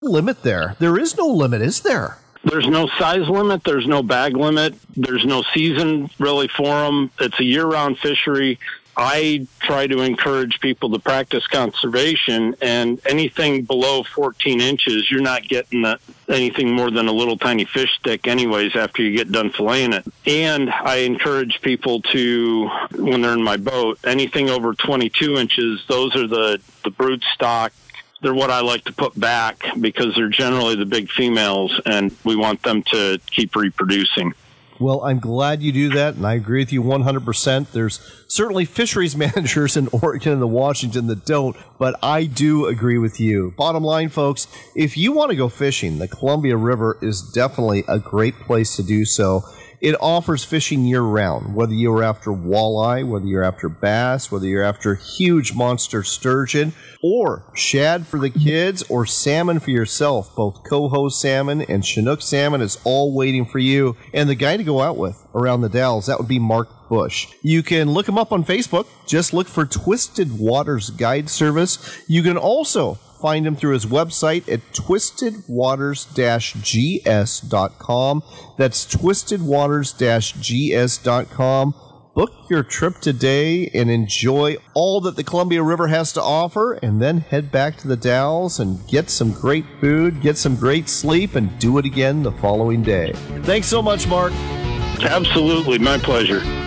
limit there? There is no limit, is there? There's no size limit. There's no bag limit. There's no season really for them. It's a year-round fishery. I try to encourage people to practice conservation, and anything below 14 inches, you're not getting anything more than a little tiny fish stick anyways after you get done filleting it. And I encourage people to, when they're in my boat, anything over 22 inches, those are the brood stock. They're what I like to put back because they're generally the big females, and we want them to keep reproducing. Well, I'm glad you do that, and I agree with you 100%. There's certainly fisheries managers in Oregon and Washington that don't, but I do agree with you. Bottom line, folks, if you want to go fishing, the Columbia River is definitely a great place to do so. It offers fishing year-round, whether you're after walleye, whether you're after bass, whether you're after huge monster sturgeon, or shad for the kids, or salmon for yourself. Both coho salmon and Chinook salmon is all waiting for you. And the guy to go out with around the Dalles, that would be Mark Bush. You can look him up on Facebook. Just look for Twisted Waters Guide Service. You can also find him through his website at twistedwaters-gs.com. That's twistedwaters-gs.com. Book your trip today and enjoy all that the Columbia River has to offer, and then head back to the Dalles and get some great food, get some great sleep, and do it again the following day. Thanks so much, Mark. Absolutely. My pleasure.